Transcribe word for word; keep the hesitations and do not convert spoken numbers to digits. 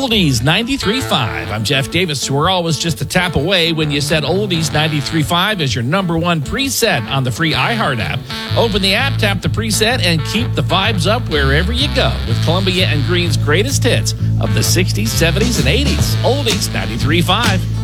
Oldies ninety-three point five. I'm Jeff Davis. We're always just a tap away when you set Oldies ninety-three point five as your number one preset on the free iHeart app. Open the app, tap the preset, and keep the vibes up wherever you go with Columbia and Green's greatest hits of the sixties, seventies, and eighties. Oldies ninety-three point five.